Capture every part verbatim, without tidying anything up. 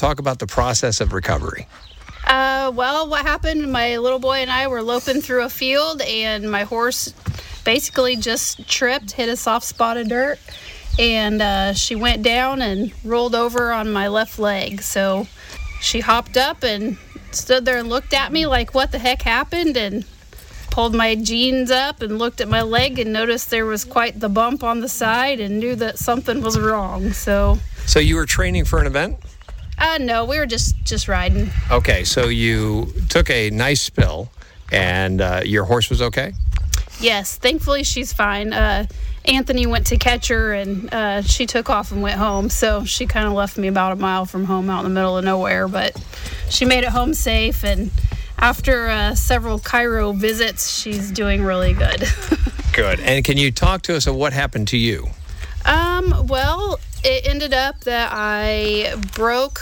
talk about the process of recovery. Uh, well, what happened, my little boy and I were loping through a field, and my horse basically just tripped, hit a soft spot of dirt, and uh, she went down and rolled over on my left leg. So she hopped up and stood there and looked at me like, what the heck happened? And pulled my jeans up and looked at my leg and noticed there was quite the bump on the side and knew that something was wrong. So, so you were training for an event? Uh, no, we were just, just riding. Okay, so you took a nice spill, and uh, your horse was okay? Yes, thankfully she's fine. Uh, Anthony went to catch her, and uh, she took off and went home. So she kind of left me about a mile from home out in the middle of nowhere, but she made it home safe, and after uh, several chiro visits, she's doing really good. Good. And can you talk to us of what happened to you? Um, well, it ended up that I broke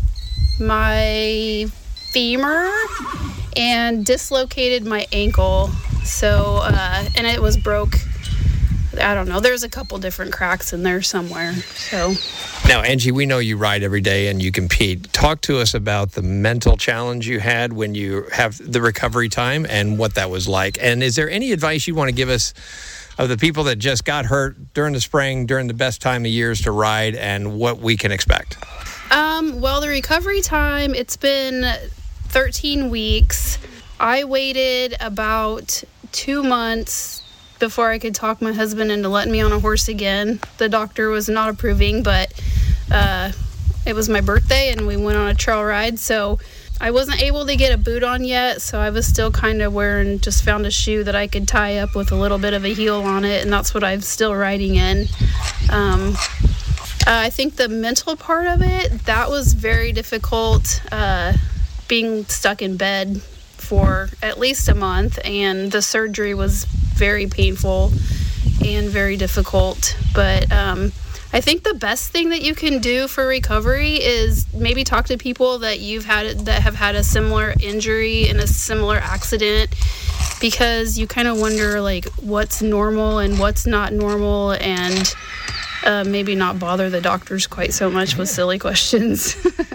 my femur and dislocated my ankle. So, uh, and it was broke, I don't know, there's a couple different cracks in there somewhere. So now, Angie, we know you ride every day and you compete. Talk to us about the mental challenge you had when you have the recovery time and what that was like. And is there any advice you want to give us of the people that just got hurt during the spring, during the best time of years to ride, and what we can expect? Um, well, the recovery time, it's been thirteen weeks. I waited about two months before I could talk my husband into letting me on a horse again. The doctor was not approving, but uh, it was my birthday and we went on a trail ride, so I wasn't able to get a boot on yet, so I was still kind of wearing, just found a shoe that I could tie up with a little bit of a heel on it, and that's what I'm still riding in. Um, uh, I think the mental part of it, that was very difficult, uh, being stuck in bed for at least a month, and the surgery was very painful and very difficult. But um, I think the best thing that you can do for recovery is maybe talk to people that you've had that have had a similar injury and a similar accident, because you kind of wonder like what's normal and what's not normal, and uh, maybe not bother the doctors quite so much with silly questions.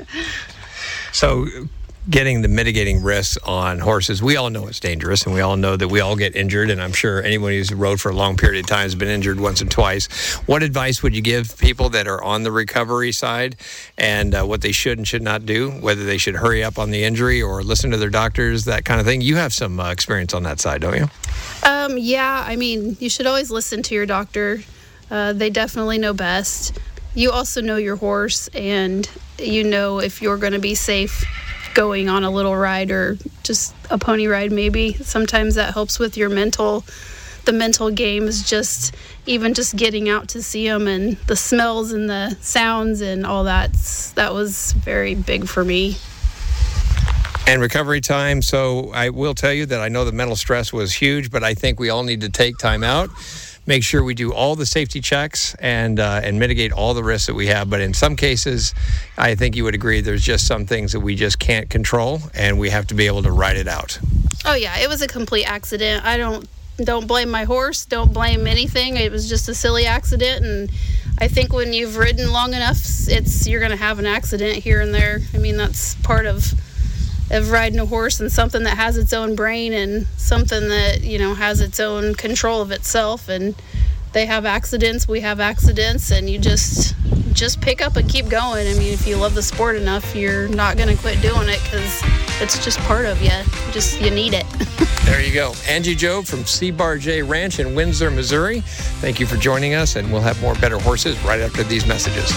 So getting the mitigating risks on horses, we all know it's dangerous, and we all know that we all get injured, and I'm sure anyone who's rode for a long period of time has been injured once or twice. What advice would you give people that are on the recovery side, and uh, what they should and should not do, whether they should hurry up on the injury or listen to their doctors, that kind of thing? You have some uh, experience on that side, don't you? Um, yeah, I mean, you should always listen to your doctor. Uh, they definitely know best. You also know your horse, and you know if you're going to be safe going on a little ride or just a pony ride maybe. Sometimes that helps with your mental, the mental games, just even just getting out to see them and the smells and the sounds and all that. That was very big for me. And recovery time, so I will tell you that I know the mental stress was huge, but I think we all need to take time out, make sure we do all the safety checks and uh, and mitigate all the risks that we have. But in some cases, I think you would agree there's just some things that we just can't control, and we have to be able to ride it out. Oh yeah, it was a complete accident. I don't don't blame my horse, don't blame anything. It was just a silly accident, and I think when you've ridden long enough, it's you're going to have an accident here and there. I mean, that's part of of riding a horse, and something that has its own brain and something that, you know, has its own control of itself. And they have accidents, we have accidents, and you just just pick up and keep going. I mean, if you love the sport enough, you're not going to quit doing it, because it's just part of you. Just you need it. There you go. Angie Jobe from C Bar J Ranch in Windsor, Missouri. Thank you for joining us, and we'll have more Better Horses right after these messages.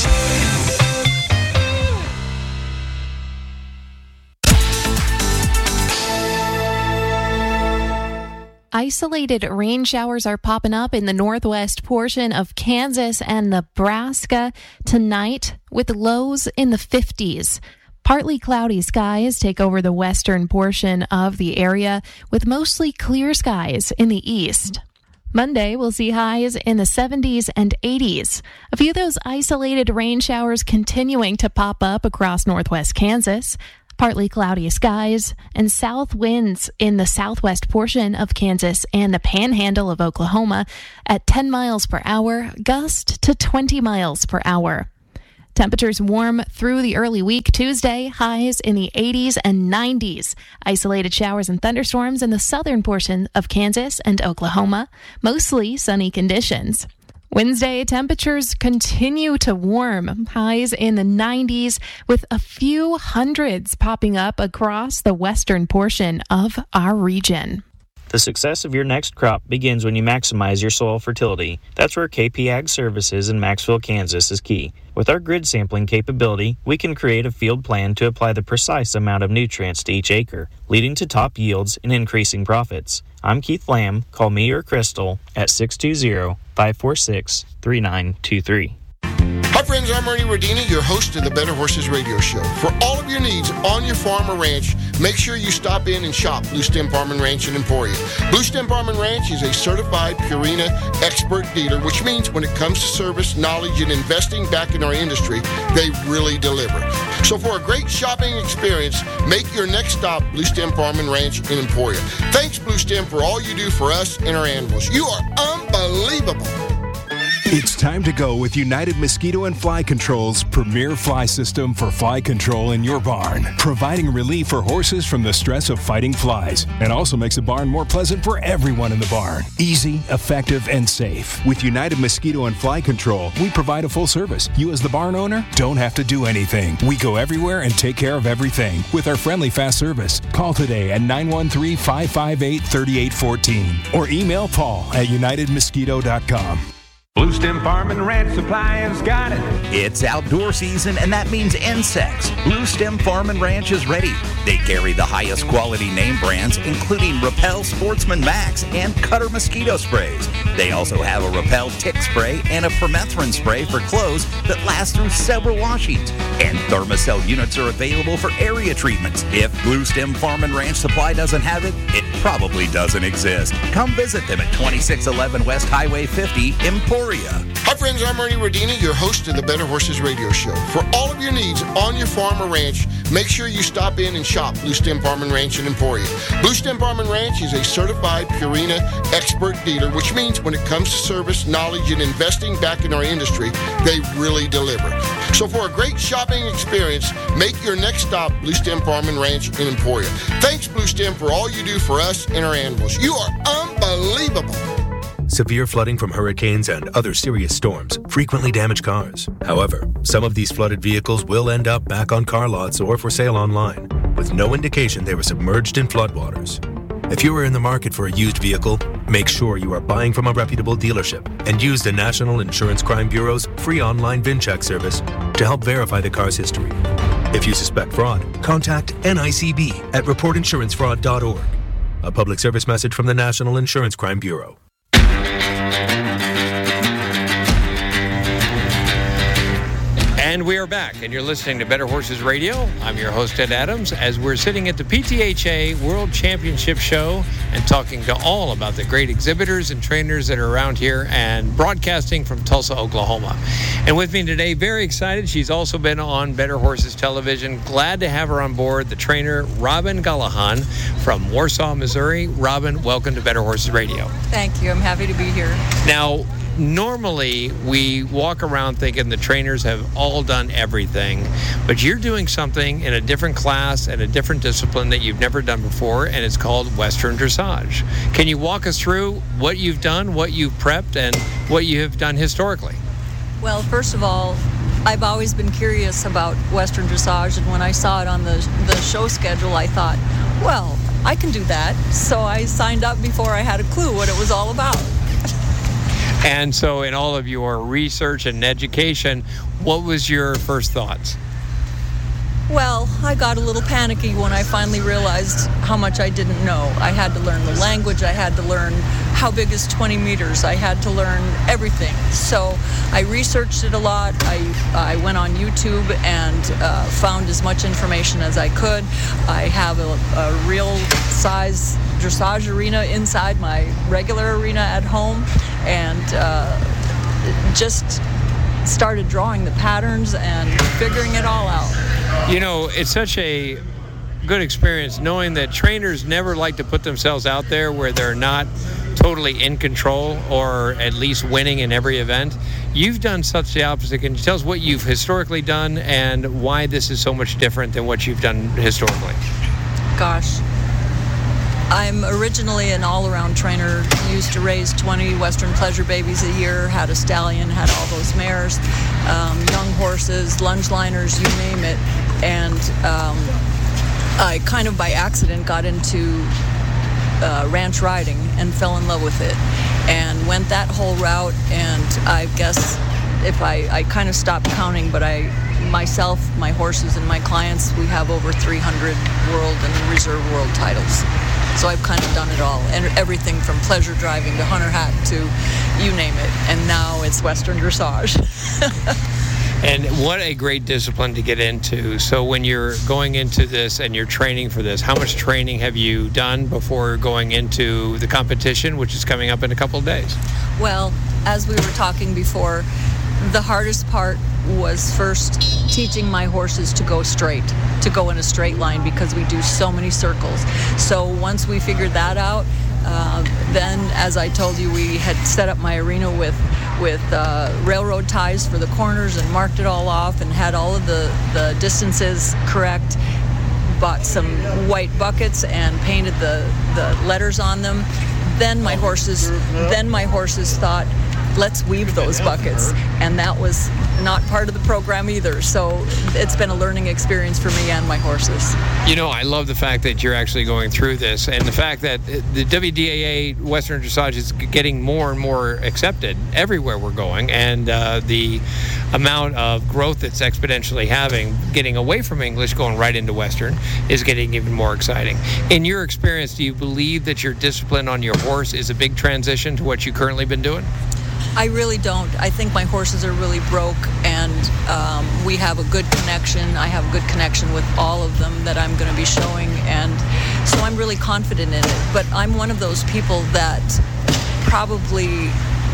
Isolated rain showers are popping up in the northwest portion of Kansas and Nebraska tonight, with lows in the fifties. Partly cloudy skies take over the western portion of the area, with mostly clear skies in the east. Monday, we'll see highs in the seventies and eighties. A few of those isolated rain showers continuing to pop up across northwest Kansas. Partly cloudy skies and south winds in the southwest portion of Kansas and the panhandle of Oklahoma at ten miles per hour, gust to twenty miles per hour. Temperatures warm through the early week. Tuesday, highs in the eighties and nineties. Isolated showers and thunderstorms in the southern portion of Kansas and Oklahoma. Mostly sunny conditions. Wednesday, temperatures continue to warm. Highs in the nineties with a few hundreds popping up across the western portion of our region. The success of your next crop begins when you maximize your soil fertility. That's where K P Ag Services in Maxville, Kansas is key. With our grid sampling capability, we can create a field plan to apply the precise amount of nutrients to each acre, leading to top yields and increasing profits. I'm Keith Lamb. Call me or Crystal at six two zero, five four six, three nine two three. Hi friends, I'm Ernie Rodini, your host of the Better Horses Radio Show. For all of your needs on your farm or ranch, make sure you stop in and shop Blue Stem Farm and Ranch in Emporia. Blue Stem Farm and Ranch is a certified Purina expert dealer, which means when it comes to service, knowledge, and investing back in our industry, they really deliver. So for a great shopping experience, make your next stop Blue Stem Farm and Ranch in Emporia. Thanks, Blue Stem, for all you do for us and our animals. You are unbelievable. It's time to go with United Mosquito and Fly Control's premier fly system for fly control in your barn, providing relief for horses from the stress of fighting flies, and also makes the barn more pleasant for everyone in the barn. Easy, effective, and safe. With United Mosquito and Fly Control, we provide a full service. You as the barn owner don't have to do anything. We go everywhere and take care of everything with our friendly fast service. Call today at nine one three, five five eight, three eight one four or email Paul at united mosquito dot com. Blue Stem Farm and Ranch Supply has got it. It's outdoor season, and that means insects. Blue Stem Farm and Ranch is ready. They carry the highest quality name brands, including Repel Sportsman Max and Cutter mosquito sprays. They also have a Repel tick spray and a permethrin spray for clothes that last through several washings. And Thermacell units are available for area treatments. If Blue Stem Farm and Ranch Supply doesn't have it, it probably doesn't exist. Come visit them at twenty-six eleven West Highway fifty, Emporia. Hi friends, I'm Ernie Rodini, your host of the Better Horses Radio Show. For all of your needs on your farm or ranch, make sure you stop in and shop Blue Stem Farm and Ranch in Emporia. Blue Stem Farm and Ranch is a certified Purina expert dealer, which means when it comes to service, knowledge, and investing back in our industry, they really deliver. So for a great shopping experience, make your next stop Blue Stem Farm and Ranch in Emporia. Thanks, Blue Stem, for all you do for us and our animals. You are unbelievable. Severe flooding from hurricanes and other serious storms frequently damage cars. However, some of these flooded vehicles will end up back on car lots or for sale online, with no indication they were submerged in floodwaters. If you are in the market for a used vehicle, make sure you are buying from a reputable dealership and use the National Insurance Crime Bureau's free online VIN check service to help verify the car's history. If you suspect fraud, contact N I C B at report insurance fraud dot org. A public service message from the National Insurance Crime Bureau. And we are back, and you're listening to Better Horses Radio. I'm your host, Ed Adams, as we're sitting at the P T H A World Championship Show and talking to all about the great exhibitors and trainers that are around here and broadcasting from Tulsa, Oklahoma. And with me today, very excited, she's also been on Better Horses Television. Glad to have her on board, the trainer, Robin Gallahan from Warsaw, Missouri. Robin, welcome to Better Horses Radio. Thank you. I'm happy to be here. Now, normally we walk around thinking the trainers have all done everything, but you're doing something in a different class and a different discipline that you've never done before, and it's called Western Dressage. Can you walk us through what you've done, what you've prepped, and what you have done historically? Well, first of all, I've always been curious about Western Dressage, and when I saw it on the the show schedule, I thought, well, I can do that. So I signed up before I had a clue what it was all about. And so in all of your research and education, what was your first thoughts? Well, I got a little panicky when I finally realized how much I didn't know. I had to learn the language. I had to learn how big is twenty meters. I had to learn everything. So I researched it a lot. I, I went on YouTube and uh, found as much information as I could. I have a, a real size dressage arena inside my regular arena at home, and uh, just started drawing the patterns and figuring it all out. You know, it's such a good experience knowing that trainers never like to put themselves out there where they're not totally in control or at least winning in every event. You've done such the opposite. Can you tell us what you've historically done and why this is so much different than what you've done historically? Gosh. I'm originally an all-around trainer, used to raise twenty Western Pleasure babies a year, had a stallion, had all those mares, um, young horses, lunge liners, you name it. And um, I kind of by accident got into uh, ranch riding and fell in love with it and went that whole route. And I guess if I, I kind of stopped counting, but I myself, my horses, and my clients, we have over three hundred world and reserve world titles. So I've kind of done it all, and everything from pleasure driving to hunter hack to you name it. And now it's Western dressage. And what a great discipline to get into. So when you're going into this and you're training for this, how much training have you done before going into the competition, which is coming up in a couple of days? Well, as we were talking before, the hardest part was first teaching my horses to go straight, to go in a straight line, because we do so many circles. So once we figured that out, uh, then, as I told you, we had set up my arena with with uh, railroad ties for the corners and marked it all off and had all of the, the distances correct. Bought some white buckets and painted the, the letters on them. Then my horses, then my horses thought, let's weave those buckets, and that was not part of the program either. So it's been a learning experience for me and my horses. You know, I love the fact that you're actually going through this, and the fact that the W D A A Western Dressage is getting more and more accepted everywhere we're going, and uh, the amount of growth it's exponentially having, getting away from English, going right into Western, is getting even more exciting. In your experience, do you believe that your discipline on your horse is a big transition to what you've currently been doing? I really don't. I think my horses are really broke, and um, we have a good connection. I have a good connection with all of them that I'm going to be showing, and so I'm really confident in it. But I'm one of those people that probably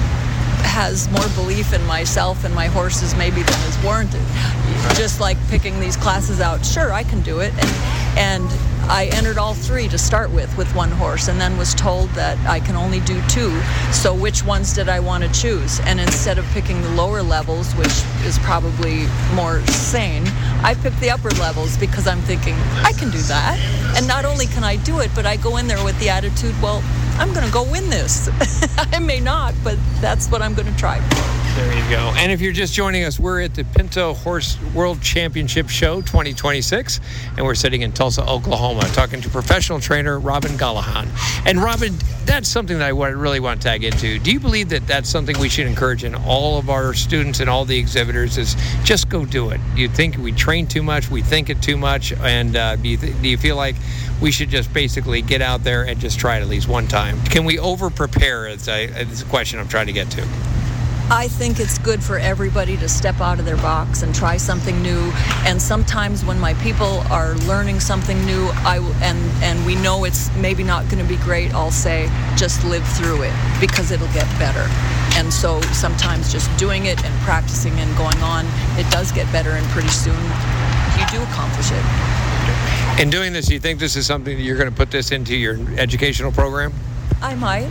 has more belief in myself and my horses maybe than is warranted. Just like picking these classes out, sure, I can do it. And, and I entered all three to start with, with one horse, and then was told that I can only do two. So which ones did I want to choose? And instead of picking the lower levels, which is probably more sane, I picked the upper levels because I'm thinking, I can do that. And not only can I do it, but I go in there with the attitude, well, I'm going to go win this. I may not, but that's what I'm going to try. There you go. And if you're just joining us, we're at the Pinto Horse World Championship Show twenty twenty-six, and we're sitting in Tulsa, Oklahoma, talking to professional trainer Robin Gallahan. And Robin, that's something that I really want to tag into. Do you believe that that's something we should encourage in all of our students and all the exhibitors, is just go do it? You think we train too much, we think it too much, and uh, do, you th- do you feel like we should just basically get out there and just try it at least one time? Can we over-prepare? It's a, it's a question I'm trying to get to. I think it's good for everybody to step out of their box and try something new. And sometimes when my people are learning something new, I w- and and we know it's maybe not going to be great, I'll say, just live through it because it'll get better. And so sometimes just doing it and practicing and going on, it does get better, and pretty soon you do accomplish it. In doing this, do you think this is something that you're going to put this into your educational program? I might.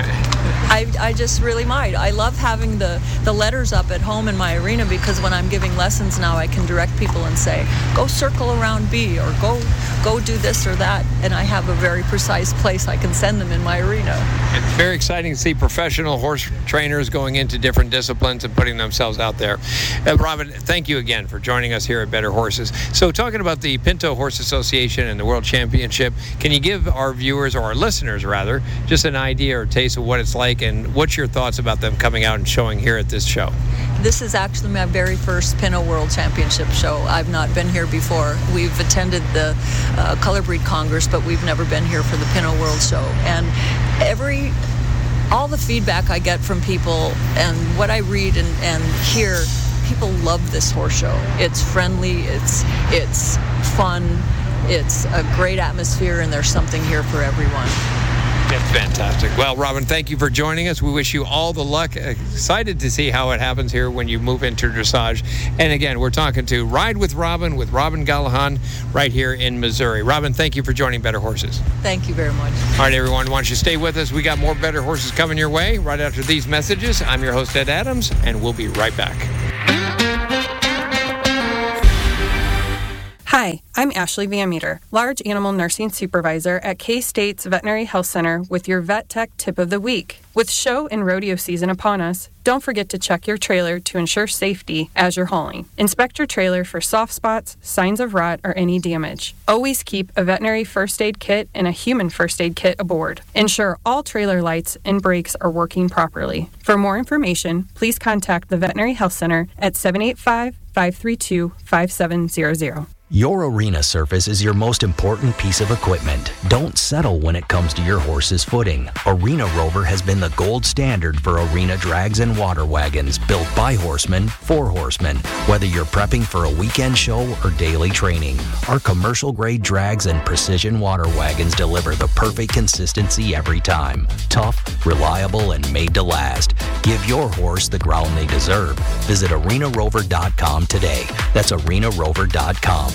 I, I just really might. I love having the, the letters up at home in my arena, because when I'm giving lessons now, I can direct people and say, go circle around B, or go go do this or that, and I have a very precise place I can send them in my arena. It's very exciting to see professional horse trainers going into different disciplines and putting themselves out there. Uh, Robin, thank you again for joining us here at Better Horses. So talking about the Pinto Horse Association and the World Championship, can you give our viewers, or our listeners rather, just an idea or taste of what it's like, and what's your thoughts about them coming out and showing here at this show? This is actually my very first Pinto World Championship show. I've not been here before. We've attended the uh, Color Breed Congress, but we've never been here for the Pinto World Show. And every, all the feedback I get from people and what I read and, and hear, people love this horse show. It's friendly, it's it's fun, it's a great atmosphere, and there's something here for everyone. It's fantastic. Well, Robin, thank you for joining us. We wish you all the luck. Excited to see how it happens here when you move into dressage. And again, we're talking to Ride with Robin with Robin Gallahan right here in Missouri. Robin, thank you for joining Better Horses. Thank you very much. All right, everyone, why don't you stay with us? We got more Better Horses coming your way right after these messages. I'm your host, Ed Adams, and we'll be right back. Hi, I'm Ashley Van Meter, Large Animal Nursing Supervisor at K-State's Veterinary Health Center with your Vet Tech Tip of the Week. With show and rodeo season upon us, don't forget to check your trailer to ensure safety as you're hauling. Inspect your trailer for soft spots, signs of rot, or any damage. Always keep a veterinary first aid kit and a human first aid kit aboard. Ensure all trailer lights and brakes are working properly. For more information, please contact the Veterinary Health Center at seven eight five, five three two, five seven zero zero. Your arena surface is your most important piece of equipment. Don't settle when it comes to your horse's footing. Arena Rover has been the gold standard for arena drags and water wagons built by horsemen for horsemen, whether you're prepping for a weekend show or daily training. Our commercial-grade drags and precision water wagons deliver the perfect consistency every time. Tough, reliable, and made to last. Give your horse the ground they deserve. Visit arena rover dot com today. That's arena rover dot com.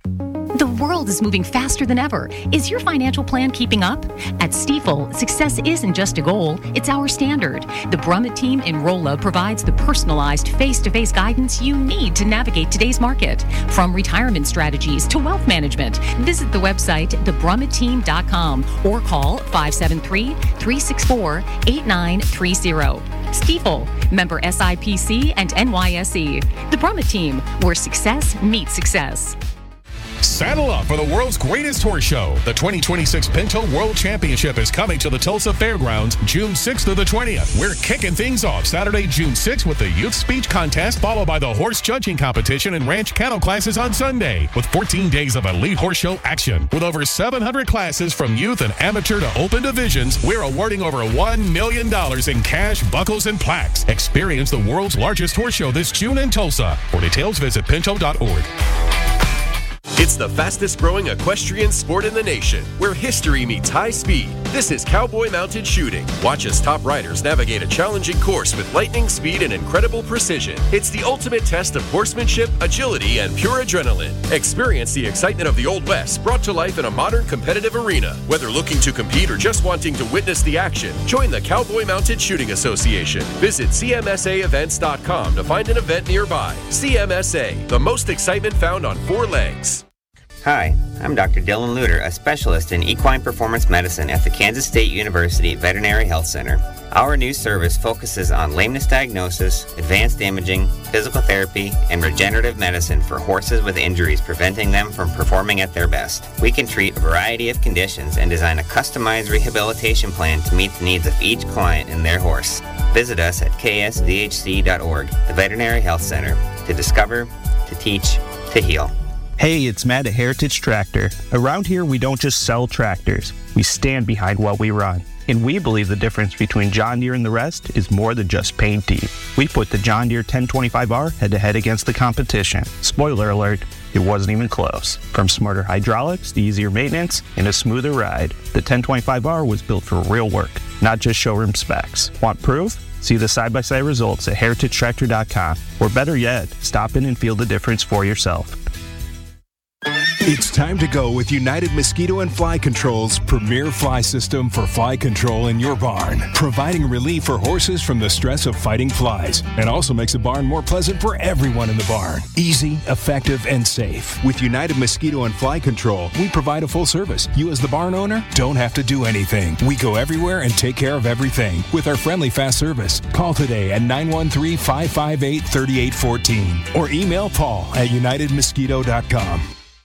The world is moving faster than ever. Is your financial plan keeping up? At Stifel, success isn't just a goal, it's our standard. The Brummett team in Rolla provides the personalized face-to-face guidance you need to navigate today's market. From retirement strategies to wealth management, visit the website the brummett team dot com or call five seven three, three six four, eight nine three zero. Stifel, member S I P C and N Y S E. The Brummett team, where success meets success. Saddle up for the world's greatest horse show. The twenty twenty-six Pinto World Championship is coming to the Tulsa Fairgrounds June sixth through the twentieth. We're kicking things off Saturday, June sixth with the Youth Speech Contest, followed by the Horse Judging Competition and Ranch Cattle Classes on Sunday, with fourteen days of elite horse show action. With over seven hundred classes from youth and amateur to open divisions, we're awarding over one million dollars in cash, buckles, and plaques. Experience the world's largest horse show this June in Tulsa. For details, visit pinto dot org. It's the fastest growing equestrian sport in the nation, where history meets high speed. This is Cowboy Mounted Shooting. Watch as top riders navigate a challenging course with lightning speed and incredible precision. It's the ultimate test of horsemanship, agility, and pure adrenaline. Experience the excitement of the Old West brought to life in a modern competitive arena. Whether looking to compete or just wanting to witness the action, join the Cowboy Mounted Shooting Association. Visit C M S A events dot com to find an event nearby. C M S A, the most excitement found on four legs. Hi, I'm Doctor Dylan Luter, a specialist in equine performance medicine at the Kansas State University Veterinary Health Center. Our new service focuses on lameness diagnosis, advanced imaging, physical therapy, and regenerative medicine for horses with injuries preventing them from performing at their best. We can treat a variety of conditions and design a customized rehabilitation plan to meet the needs of each client and their horse. Visit us at K S V H C dot org, the Veterinary Health Center, to discover, to teach, to heal. Hey, it's Matt at Heritage Tractor. Around here, we don't just sell tractors. We stand behind what we run. And we believe the difference between John Deere and the rest is more than just paint deep. We put the John Deere ten twenty-five R head-to-head against the competition. Spoiler alert, it wasn't even close. From smarter hydraulics to easier maintenance and a smoother ride, the ten twenty-five R was built for real work, not just showroom specs. Want proof? See the side-by-side results at heritage tractor dot com. Or better yet, stop in and feel the difference for yourself. It's time to go with United Mosquito and Fly Control's premier fly system for fly control in your barn, providing relief for horses from the stress of fighting flies, and also makes the barn more pleasant for everyone in the barn. Easy, effective, and safe. With United Mosquito and Fly Control, we provide a full service. You as the barn owner don't have to do anything. We go everywhere and take care of everything with our friendly fast service. Call today at nine one three, five five eight, three eight one four or email Paul at united mosquito dot com.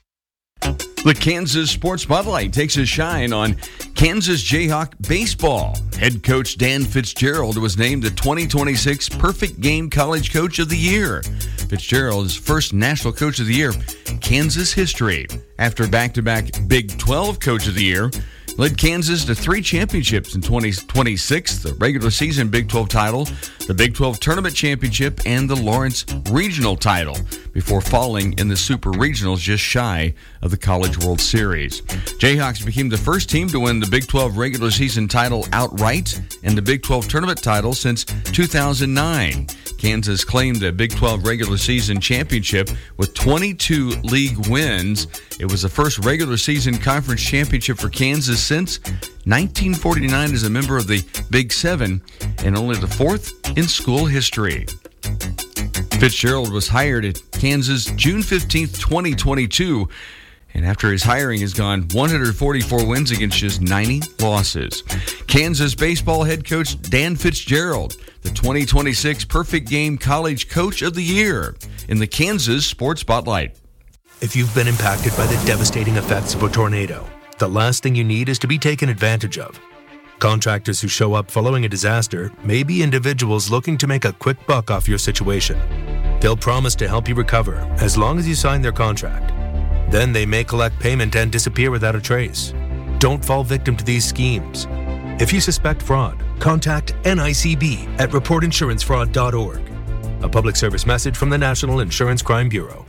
The Kansas Sports Spotlight takes a shine on Kansas Jayhawk baseball. Head coach Dan Fitzgerald was named the twenty twenty-six Perfect Game College Coach of the Year. Fitzgerald is first National Coach of the Year in Kansas history. After back-to-back Big twelve Coach of the Year, led Kansas to three championships in twenty twenty-six, the regular season Big twelve title, the Big twelve Tournament Championship, and the Lawrence Regional title before falling in the Super Regionals just shy of the College World Series. Jayhawks became the first team to win the Big twelve regular season title outright and the Big twelve Tournament title since two thousand nine. Kansas claimed the Big twelve regular season championship with twenty-two league wins. It was the first regular season conference championship for Kansas since nineteen forty-nine as a member of the Big Seven, and only the fourth in school history. Fitzgerald was hired at Kansas June fifteenth, twenty twenty-two, and after his hiring has gone one hundred forty-four wins against just ninety losses. Kansas baseball head coach Dan Fitzgerald, the twenty twenty-six Perfect Game College Coach of the Year, in the Kansas Sports Spotlight. If you've been impacted by the devastating effects of a tornado, the last thing you need is to be taken advantage of. Contractors who show up following a disaster may be individuals looking to make a quick buck off your situation. They'll promise to help you recover as long as you sign their contract. Then they may collect payment and disappear without a trace. Don't fall victim to these schemes. If you suspect fraud, contact N I C B at report insurance fraud dot org. A public service message from the National Insurance Crime Bureau.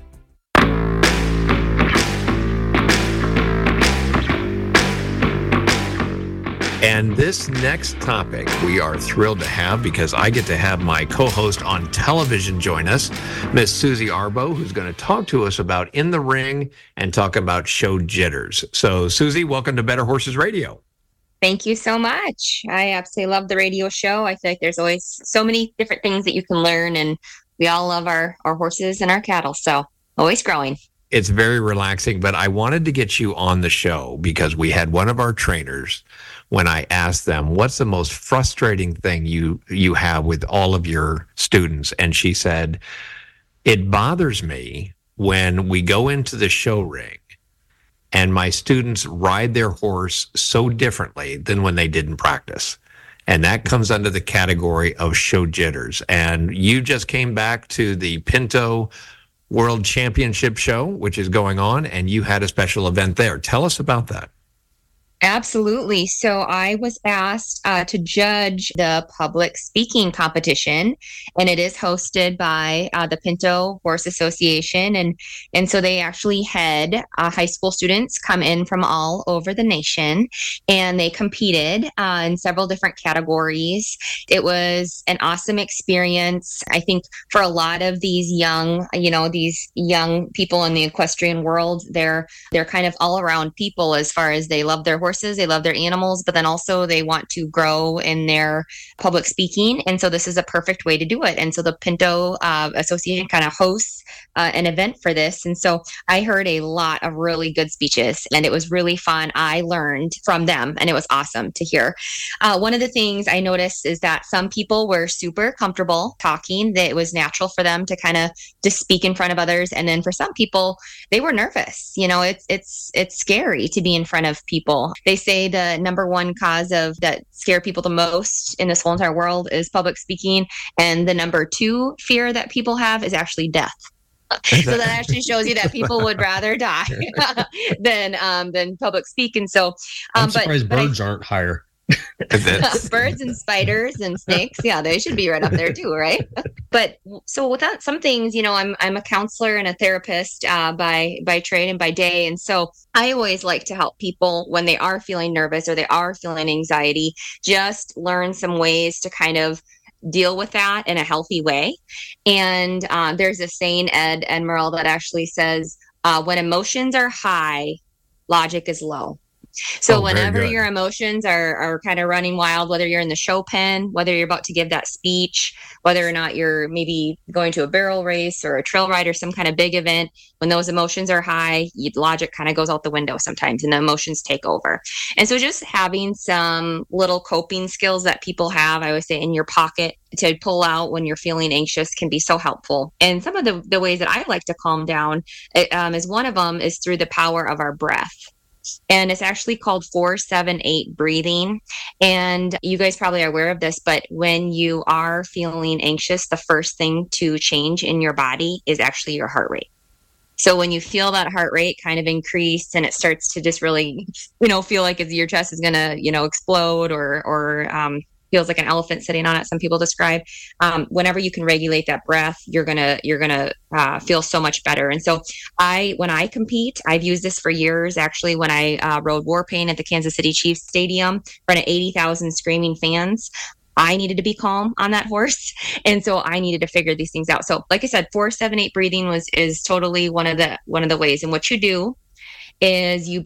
And this next topic we are thrilled to have because I get to have my co-host on television join us, Miss Susie Arbo, who's going to talk to us about In the Ring and talk about show jitters. So, Susie, welcome to Better Horses Radio. Thank you so much. I absolutely love the radio show. I feel like there's always so many different things that you can learn, and we all love our, our horses and our cattle, so always growing. It's very relaxing, but I wanted to get you on the show because we had one of our trainers when I asked them, what's the most frustrating thing you you have with all of your students? And she said, it bothers me when we go into the show ring and my students ride their horse so differently than when they didn't practice. And that comes under the category of show jitters. And you just came back to the Pinto World Championship show, which is going on, and you had a special event there. Tell us about that. Absolutely. So I was asked uh, to judge the public speaking competition, and it is hosted by uh, the Pinto Horse Association. And, and so they actually had uh, high school students come in from all over the nation, and they competed uh, in several different categories. It was an awesome experience. I think for a lot of these young, you know, these young people in the equestrian world, they're, they're kind of all around people as far as they love their horses. They love their animals, but then also they want to grow in their public speaking. And so this is a perfect way to do it. And so the Pinto uh, Association kind of hosts uh, an event for this. And so I heard a lot of really good speeches, and it was really fun. I learned from them, and it was awesome to hear. Uh, one of the things I noticed is that some people were super comfortable talking, that it was natural for them to kind of just speak in front of others. And then for some people, they were nervous. You know, it's, it's, it's scary to be in front of people. They say the number one cause of that scare people the most in this whole entire world is public speaking. And the number two fear that people have is actually death. So that actually shows you that people would rather die than um, than public speak. And so, um, I'm surprised but, birds but I, aren't higher. Birds and spiders and snakes, yeah, they should be right up there too, right? But so without some things, you know, I'm I'm a counselor and a therapist uh, by by trade and by day, and so I always like to help people when they are feeling nervous or they are feeling anxiety, just learn some ways to kind of deal with that in a healthy way. And uh, there's a saying, Ed Admiral, that actually says, uh, when emotions are high, logic is low. So oh, whenever your emotions are, are kind of running wild, whether you're in the show pen, whether you're about to give that speech, whether or not you're maybe going to a barrel race or a trail ride or some kind of big event, when those emotions are high, logic kind of goes out the window sometimes and the emotions take over. And so just having some little coping skills that people have, I always say, in your pocket to pull out when you're feeling anxious can be so helpful. And some of the, the ways that I like to calm down um, is one of them is through the power of our breath. And it's actually called four seven eight breathing. And you guys probably are aware of this, but when you are feeling anxious, the first thing to change in your body is actually your heart rate. So when you feel that heart rate kind of increase and it starts to just really, you know, feel like your chest is going to, you know, explode or, or, um, feels like an elephant sitting on it. Some people describe, um, whenever you can regulate that breath, you're going to, you're going to uh, feel so much better. And so I, when I compete, I've used this for years. Actually, when I uh, rode Warpaint at the Kansas City Chiefs Stadium in front of eighty thousand screaming fans, I needed to be calm on that horse. And so I needed to figure these things out. So like I said, four, seven, eight breathing was, is totally one of the, one of the ways. And what you do is you